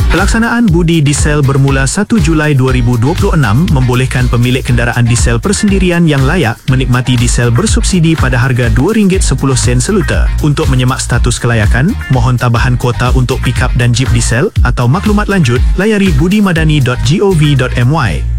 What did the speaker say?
Pelaksanaan budi diesel bermula 1 Julai 2026 membolehkan pemilik kenderaan diesel persendirian yang layak menikmati diesel bersubsidi pada harga RM2.10 seliter. Untuk menyemak status kelayakan, mohon tambahan kuota untuk pikap dan jeep diesel atau maklumat lanjut, layari budimadani.gov.my.